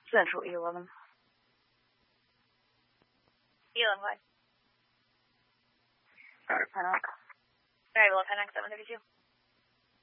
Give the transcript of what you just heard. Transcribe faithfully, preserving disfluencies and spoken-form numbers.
Central E eleven. E eleven, go ahead. Sorry, Pennock. All right, well, Pennock seven thirty-two.